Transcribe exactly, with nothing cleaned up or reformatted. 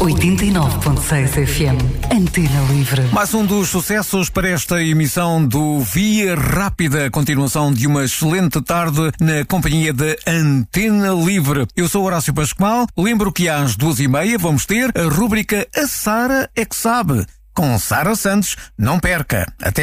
oitenta e nove ponto seis F M. Antena Livre. Mais um dos sucessos para esta emissão do Via Rápida. Continuação de uma excelente tarde na companhia da Antena Livre. Eu sou Horácio Pascoal. Lembro que às duas e meia vamos ter a rúbrica A Sara é que Sabe. Com Sara Santos. Não perca. Até